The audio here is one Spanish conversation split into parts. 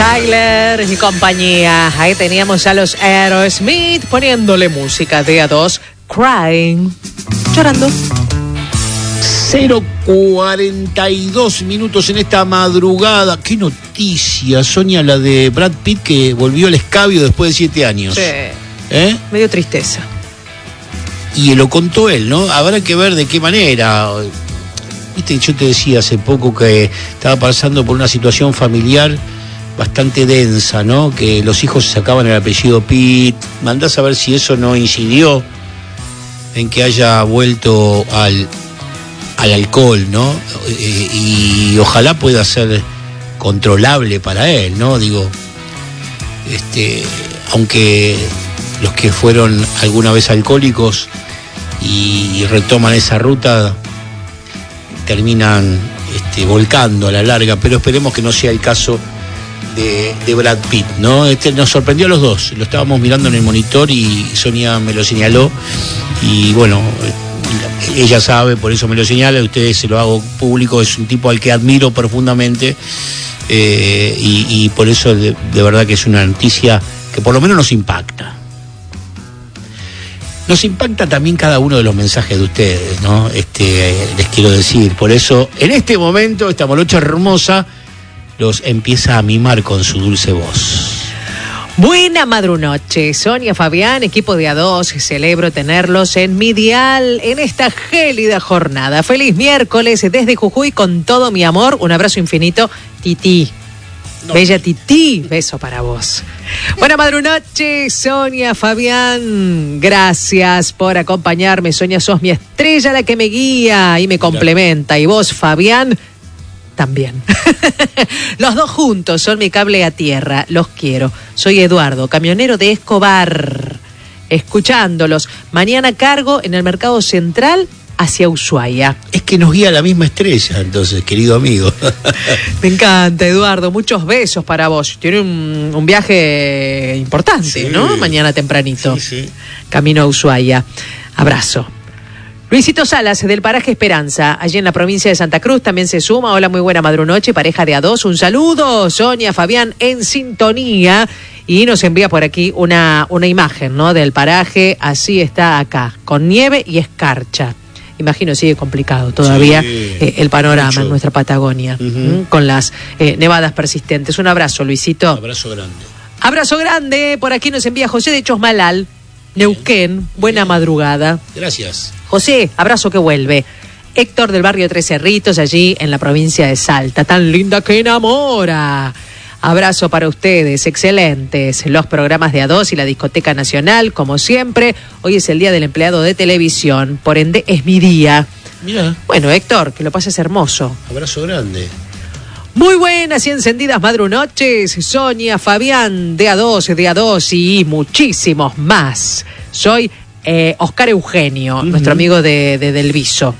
Tyler y compañía. Ahí teníamos a los Aerosmith poniéndole música de A2, Crying, llorando. 0:42 minutos en esta madrugada. Qué noticia, Sonia, la de Brad Pitt, que volvió al escabio después de 7 años. Sí. Me dio tristeza. Y lo contó él, ¿no? Habrá que ver de qué manera. Viste, yo te decía hace poco que estaba pasando por una situación familiar bastante densa, ¿no? Que los hijos se sacaban el apellido Pitt. Mandás a ver si eso no incidió en que haya vuelto al alcohol, ¿no? Y ojalá pueda ser controlable para él, ¿no? Digo, aunque los que fueron alguna vez alcohólicos y retoman esa ruta terminan volcando a la larga, pero esperemos que no sea el caso de Brad Pitt, ¿no? Nos sorprendió a los dos, lo estábamos mirando en el monitor y Sonia me lo señaló y bueno, ella sabe, por eso me lo señala, a ustedes se lo hago público, es un tipo al que admiro profundamente y por eso de verdad que es una noticia que por lo menos nos impacta. Nos impacta también cada uno de los mensajes de ustedes, ¿no? Les quiero decir, por eso en este momento esta morocha hermosa los empieza a mimar con su dulce voz. Buena madrunoche, Sonia, Fabián, equipo de A2, celebro tenerlos en mi dial en esta gélida jornada. Feliz miércoles desde Jujuy con todo mi amor, un abrazo infinito, Titi. No. Bella Titi, beso para vos. Buena madrunoche, Sonia, Fabián, gracias por acompañarme. Sonia, sos mi estrella, la que me guía y me complementa. Y vos, Fabián, también. Los dos juntos son mi cable a tierra, los quiero. Soy Eduardo, camionero de Escobar, escuchándolos. Mañana cargo en el Mercado Central hacia Ushuaia. Es que nos guía la misma estrella, entonces, querido amigo. Me encanta, Eduardo, muchos besos para vos. Tiene un viaje importante, sí, ¿no? Mañana tempranito. Sí. Camino a Ushuaia. Abrazo. Luisito Salas, del paraje Esperanza, allí en la provincia de Santa Cruz, también se suma. Hola, muy buena madrunoche, pareja de A2, un saludo. Sonia, Fabián, en sintonía. Y nos envía por aquí una imagen, ¿no? Del paraje, así está acá, con nieve y escarcha. Imagino sigue complicado todavía el panorama mucho en nuestra Patagonia, con las nevadas persistentes. Un abrazo, Luisito. Abrazo grande. Abrazo grande. Por aquí nos envía José de Chosmalal, Neuquén. Buena madrugada. Gracias. José, abrazo que vuelve. Héctor del barrio Tres Cerritos, allí en la provincia de Salta. Tan linda que enamora. Abrazo para ustedes, excelentes. Los programas de A2 y la Discoteca Nacional, como siempre. Hoy es el Día del Empleado de Televisión, por ende es mi día. Mira. Bueno, Héctor, que lo pases hermoso. Abrazo grande. Muy buenas y encendidas madrunoches, Sonia, Fabián, de A2 y muchísimos más. Soy Oscar Eugenio, nuestro amigo del Viso.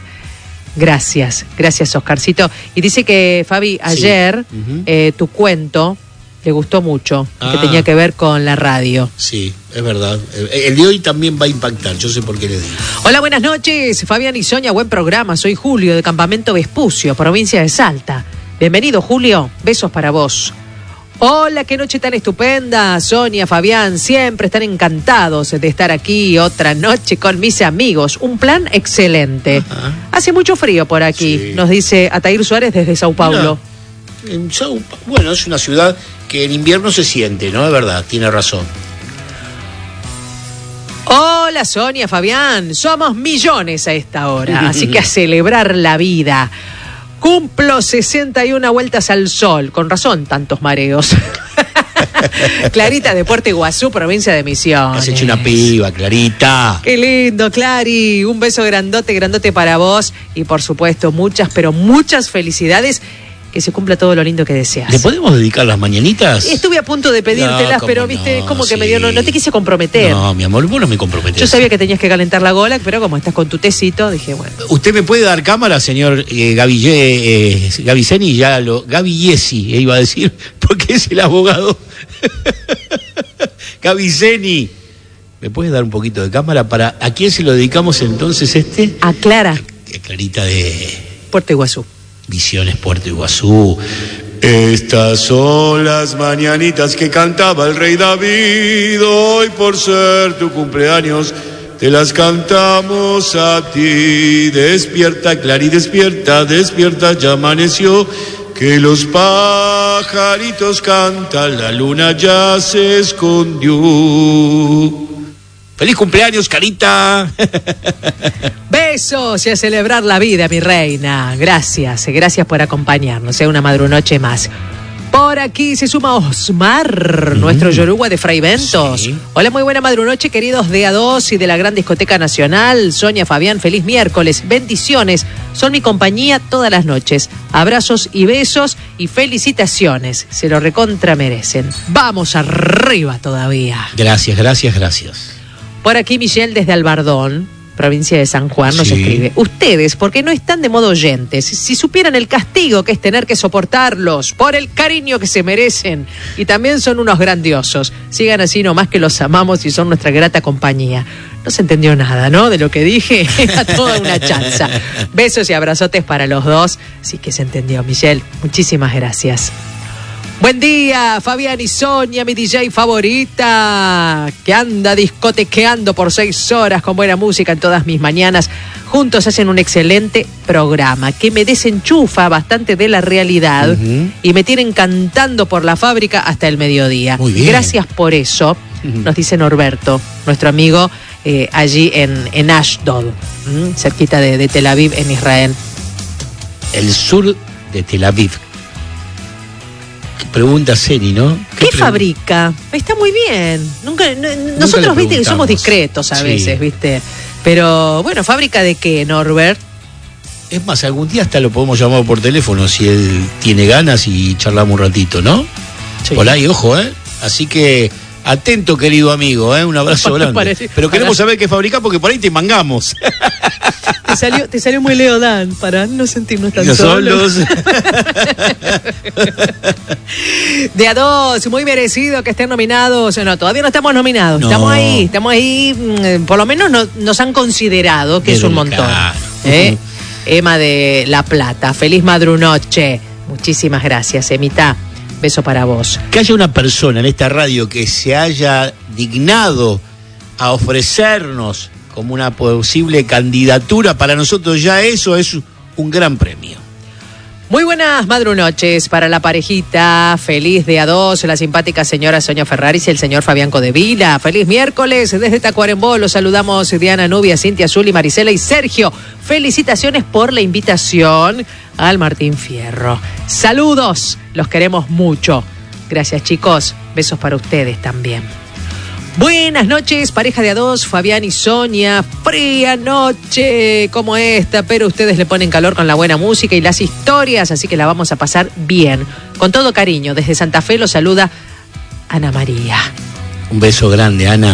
Gracias Oscarcito. Y dice que, Fabi, ayer tu cuento le gustó mucho, que tenía que ver con la radio. Sí, es verdad. El de hoy también va a impactar, yo sé por qué le digo. Hola, buenas noches, Fabián y Sonia, buen programa. Soy Julio, de Campamento Vespucio, provincia de Salta. Bienvenido, Julio, besos para vos. Hola, qué noche tan estupenda, Sonia, Fabián, siempre están encantados de estar aquí otra noche con mis amigos. Un plan excelente. Ajá. Hace mucho frío por aquí, nos dice Atair Suárez desde Sao Paulo. Bueno, es una ciudad que en invierno se siente, ¿no? Es verdad, tiene razón. Hola, Sonia, Fabián, somos millones a esta hora, así que a celebrar la vida. Cumplo 61 vueltas al sol. Con razón, tantos mareos. Clarita de Puerto Iguazú, provincia de Misiones. Has hecho una piba, Clarita. Qué lindo, Clari. Un beso grandote para vos. Y por supuesto, muchas felicidades. Que se cumpla todo lo lindo que deseas. ¿Le podemos dedicar las mañanitas? Estuve a punto de pedírtelas, pero viste, es como que me dio, no te quise comprometer. No, mi amor, vos no me comprometés. Yo sabía que tenías que calentar la gola, pero como estás con tu tecito, dije, bueno. ¿Usted me puede dar cámara, señor Gaviceni? Gavillesi, iba a decir, porque es el abogado. Gaviceni. ¿Me puedes dar un poquito de cámara para a quién se lo dedicamos entonces A Clara. Clarita de Puerto Iguazú. Misiones, Puerto Iguazú. Estas son las mañanitas que cantaba el rey David, hoy por ser tu cumpleaños te las cantamos a ti. Despierta, Clary, despierta, despierta, ya amaneció, que los pajaritos cantan, la luna ya se escondió. ¡Feliz cumpleaños, Carita! Besos y a celebrar la vida, mi reina. Gracias por acompañarnos. Una madrunoche más. Por aquí se suma Osmar, nuestro yoruba de Fray Bentos. Sí. Hola, muy buena madrunoche, queridos de A2 y de la Gran Discoteca Nacional. Sonia, Fabián, feliz miércoles. Bendiciones. Son mi compañía todas las noches. Abrazos y besos y felicitaciones. Se lo recontra merecen. Vamos arriba todavía. Gracias, gracias, gracias. Por aquí Michelle desde Albardón, provincia de San Juan, nos escribe: ustedes, porque no están de modo oyentes, si supieran el castigo que es tener que soportarlos por el cariño que se merecen, y también son unos grandiosos, sigan así nomás que los amamos y son nuestra grata compañía. No se entendió nada, ¿no? De lo que dije, era toda una chanza. Besos y abrazotes para los dos, sí que se entendió, Michelle, muchísimas gracias. Buen día, Fabián y Sonia, mi DJ favorita, que anda discotequeando por 6 horas con buena música en todas mis mañanas. Juntos hacen un excelente programa que me desenchufa bastante de la realidad y me tienen cantando por la fábrica hasta el mediodía. Muy bien. Gracias por eso, nos dice Norberto, nuestro amigo allí en Ashdod, cerquita de Tel Aviv, en Israel. El sur de Tel Aviv. Pregunta Ceni, ¿no? ¿Qué fabrica? Está muy bien. Nosotros, viste, que somos discretos a veces, viste. Pero, bueno, ¿fábrica de qué, Norbert? Es más, algún día hasta lo podemos llamar por teléfono si él tiene ganas y charlamos un ratito, ¿no? Sí. Por ahí, ojo, ¿eh? Así que, atento, querido amigo, ¿eh? Un abrazo grande. Pero queremos saber qué fabrica porque por ahí te mangamos. Te salió muy Leo Dan, para no sentirnos tan solos. De A2, muy merecido que estén nominados. No, todavía no estamos nominados. No. Estamos ahí, por lo menos nos han considerado, que es un montón. Emma de La Plata, feliz madrunoche. Muchísimas gracias, Emita. Beso para vos. Que haya una persona en esta radio que se haya dignado a ofrecernos como una posible candidatura, para nosotros ya eso es un gran premio. Muy buenas madrunoches para la parejita feliz de A2, la simpática señora Sonia Ferraris y el señor Fabián Codevila. Feliz miércoles desde Tacuarembó. Los saludamos Diana, Nubia, Cintia, Zuli, Marisela y Sergio. Felicitaciones por la invitación al Martín Fierro. Saludos, los queremos mucho. Gracias, chicos. Besos para ustedes también. Buenas noches, pareja de A2, Fabián y Sonia. Fría noche como esta, pero ustedes le ponen calor con la buena música y las historias, así que la vamos a pasar bien. Con todo cariño, desde Santa Fe los saluda Ana María. Un beso grande, Ana.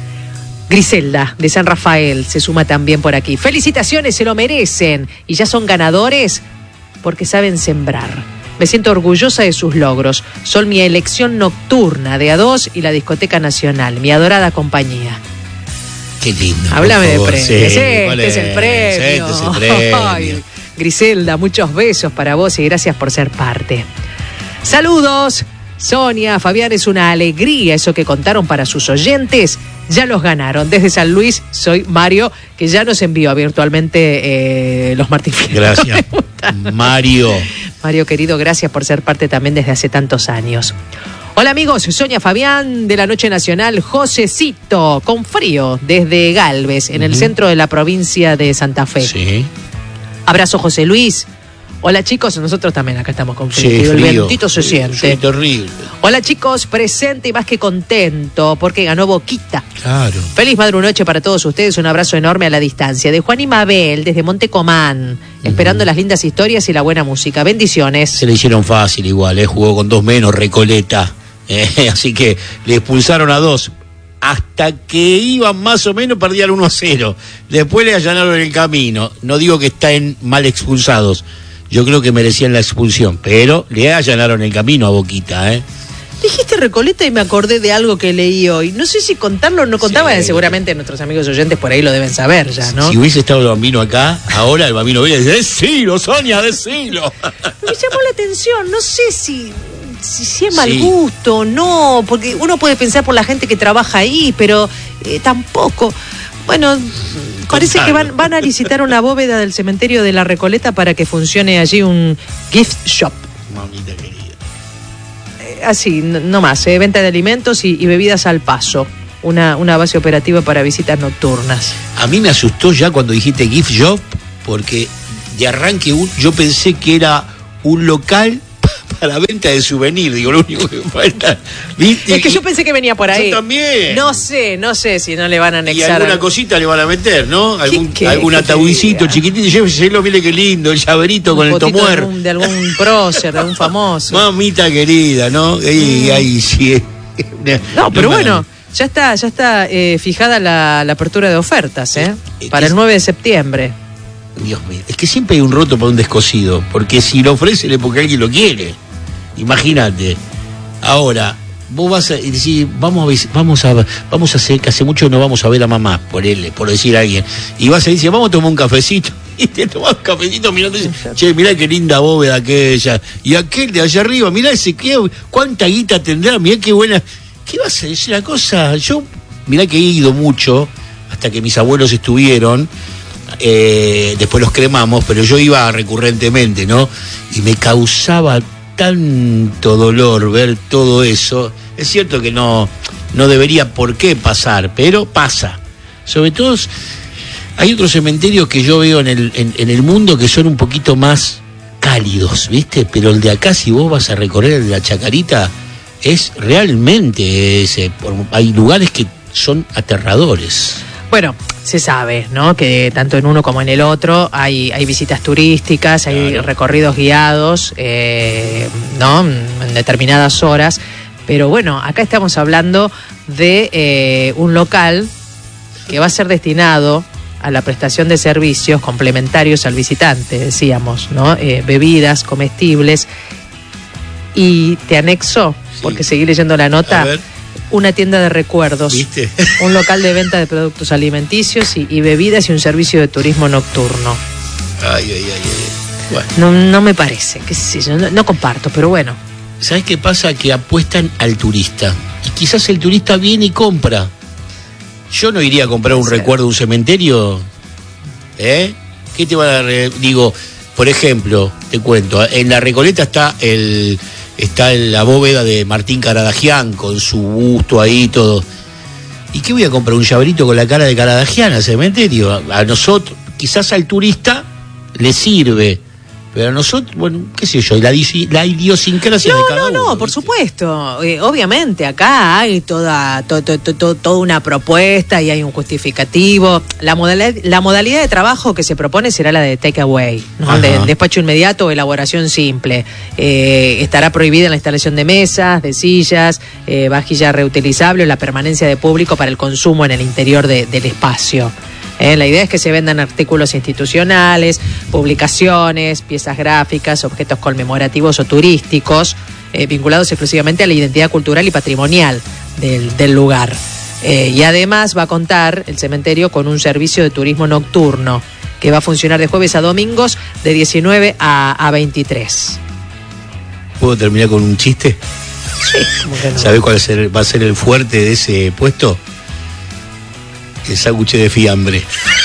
Griselda, de San Rafael, se suma también por aquí. Felicitaciones, se lo merecen. Y ya son ganadores porque saben sembrar. Me siento orgullosa de sus logros. Son mi elección nocturna de A2 y la Discoteca Nacional, mi adorada compañía. Qué lindo. Háblame de premio. Sí, este es el premio. Ay, Griselda, muchos besos para vos y gracias por ser parte. Saludos. Sonia, Fabián, es una alegría eso que contaron para sus oyentes. Ya los ganaron. Desde San Luis, soy Mario, que ya nos envió virtualmente los Martín Fierro. Gracias, Mario. Mario, querido, gracias por ser parte también desde hace tantos años. Hola, amigos. Sonia, Fabián, de la Noche Nacional. Josecito, con frío, desde Galvez, en el centro de la provincia de Santa Fe. Sí. Abrazo, José Luis. Hola, chicos, nosotros también acá estamos con frío. Sí, el frío. vientito se siente. Sí, terrible. Hola, chicos, presente y más que contento porque ganó Boquita. Claro. Feliz madrunoche para todos ustedes, un abrazo enorme a la distancia. De Juan y Mabel, desde Montecomán, esperando las lindas historias y la buena música. Bendiciones. Se le hicieron fácil igual, jugó con 2 menos, Recoleta. Así que le expulsaron a 2. Hasta que iban más o menos, perdían 1-0. Después le allanaron el camino. No digo que estén mal expulsados. Yo creo que merecían la expulsión, pero le allanaron el camino a Boquita, Yo Dijiste Recoleta y me acordé de algo que leí hoy. No sé si contarlo o no contarlo, sí. Seguramente nuestros amigos oyentes por ahí lo deben saber ya, ¿no? Si hubiese estado el Bambino acá, ahora el Bambino hubiera dicho, decilo, Sonia, decilo. Me llamó la atención, no sé si es mal gusto o no, porque uno puede pensar por la gente que trabaja ahí, pero tampoco. Bueno, parece que van a licitar una bóveda del cementerio de la Recoleta para que funcione allí un gift shop. Mamita querida. Así, no más, venta de alimentos y bebidas al paso. Una base operativa para visitas nocturnas. A mí me asustó ya cuando dijiste gift shop, porque de arranque yo pensé que era un local para venta de souvenir, digo, lo único que falta. ¿Viste? Es que yo pensé que venía por ahí. Yo también. No sé si no le van a anexar. Y alguna cosita le van a meter, ¿no? Algún ataudicito chiquitito. Lléveselo, mire qué lindo, el llaverito con el tomuer. De algún prócer, de algún famoso. Mamita querida, ¿no? Ahí sí. No, pero bueno, ya está fijada la apertura de ofertas, para el 9 de septiembre. Dios mío, es que siempre hay un roto para un descosido, porque si lo ofrecen es porque alguien lo quiere. Imagínate. Ahora, vos vas a decir, vamos a hacer, que hace mucho no vamos a ver a mamá, por decir a alguien, y vas a decir, vamos a tomar un cafecito, y te tomás un cafecito mirando y dices, che, mirá qué linda bóveda aquella, y aquel de allá arriba, mirá cuánta guita tendrá, mirá qué buena, ¿qué vas a decir la cosa? Yo, mirá que he ido mucho, hasta que mis abuelos estuvieron, después los cremamos, pero yo iba recurrentemente, ¿no? Y me causaba tanto dolor ver todo eso. Es cierto que no debería por qué pasar, pero pasa. Sobre todo, hay otros cementerios que yo veo en el mundo que son un poquito más cálidos, ¿viste? Pero el de acá, si vos vas a recorrer el de la Chacarita, es realmente hay lugares que son aterradores. Bueno, se sabe, ¿no? Que tanto en uno como en el otro hay visitas turísticas, hay recorridos guiados, ¿no? En determinadas horas. Pero bueno, acá estamos hablando de un local que va a ser destinado a la prestación de servicios complementarios al visitante, decíamos, ¿no? Bebidas, comestibles. Y te anexo, porque seguí leyendo la nota, una tienda de recuerdos, ¿viste? Un local de venta de productos alimenticios y bebidas y un servicio de turismo nocturno. Ay. Bueno. No me parece, qué sé yo, no comparto, pero bueno. ¿Sabes qué pasa? Que apuestan al turista. Y quizás el turista viene y compra. Yo no iría a comprar un recuerdo de un cementerio. ¿Qué te va a dar? Digo, por ejemplo, te cuento, en la Recoleta está la bóveda de Martín Caradagian con su busto ahí todo. ¿Y qué voy a comprar? ¿Un llaverito con la cara de Caradagian al cementerio? A nosotros, quizás al turista le sirve, pero a nosotros, bueno, qué sé yo, la idiosincrasia de cada uno. No, por supuesto. Obviamente, acá hay toda una propuesta y hay un justificativo. La modalidad de trabajo que se propone será la de take away, ¿no? De despacho inmediato o elaboración simple. Estará prohibida la instalación de mesas, de sillas, vajilla reutilizable o la permanencia de público para el consumo en el interior del espacio. La idea es que se vendan artículos institucionales, publicaciones, piezas gráficas, objetos conmemorativos o turísticos, vinculados exclusivamente a la identidad cultural y patrimonial del lugar. Y además va a contar el cementerio con un servicio de turismo nocturno que va a funcionar de jueves a domingos de 19 a 23. ¿Puedo terminar con un chiste? Sí, ¿cómo que no? ¿Sabés cuál va a ser el fuerte de ese puesto? El sándwich de fiambre.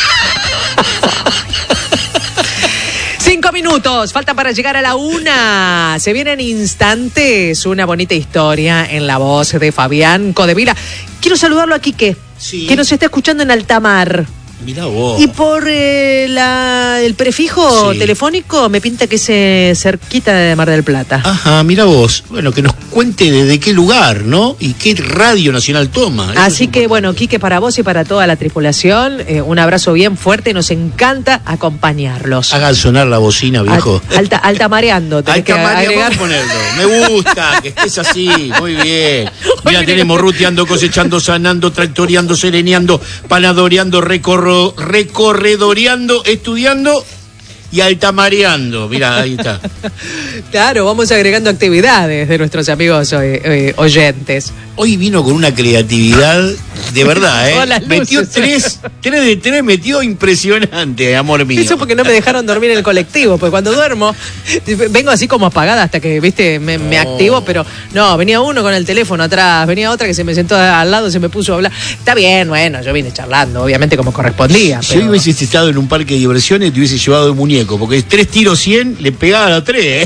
5 minutos, falta para llegar a la 1. Se vienen instantes, una bonita historia en la voz de Fabián Codevila. Quiero saludarlo a Quique, que nos está escuchando en Altamar. Mirá vos. Y por el prefijo telefónico me pinta que es cerquita de Mar del Plata. Ajá, mirá vos. Bueno, que nos cuente desde qué lugar, ¿no? Y qué radio nacional toma. Así que bueno, Quique, para vos y para toda la tripulación, un abrazo bien fuerte. Nos encanta acompañarlos. Hagan sonar la bocina, viejo. Altamareando. Altamareando, ponerlo. Me gusta que estés así. Muy bien. Mira, tenemos ruteando, cosechando, sanando, tractoreando, sereneando, panadoreando, recorredoreando, estudiando y altamareando. Mirá, ahí está. Claro, vamos agregando actividades de nuestros amigos oyentes. Hoy vino con una creatividad, de verdad, Con las metió luces. 3 de 3, metió impresionante, amor mío. Eso porque no me dejaron dormir en el colectivo, porque cuando duermo vengo así como apagada hasta que, viste, me activo, pero no, venía uno con el teléfono atrás, venía otra que se me sentó al lado, se me puso a hablar. Está bien, bueno, yo vine charlando, obviamente como correspondía. Si pero... hoy hubiese estado en un parque de diversiones, te hubiese llevado de muñeco, porque 3 tiros 100 le pegaban a 3,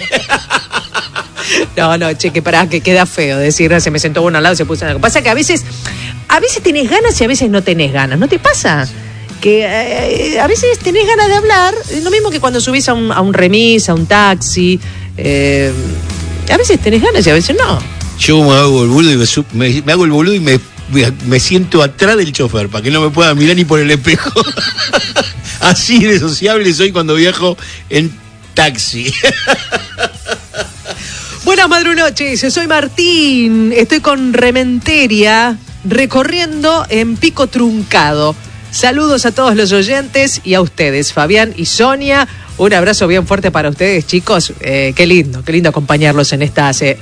No, che, que pará, que queda feo decir, se me sentó uno al lado y se puso algo. Pasa que a veces tenés ganas y a veces no tenés ganas, ¿no te pasa? Que a veces tenés ganas de hablar, es lo mismo que cuando subís a un remis, a un taxi, a veces tenés ganas y a veces no. Yo me hago el boludo y me hago el boludo y me siento atrás del chofer para que no me pueda mirar ni por el espejo. Así de sociable soy cuando viajo en taxi. Buenas madrunoches, soy Martín, estoy con Rementeria recorriendo en Pico Truncado. Saludos a todos los oyentes y a ustedes, Fabián y Sonia. Un abrazo bien fuerte para ustedes, chicos. Qué lindo acompañarlos en estas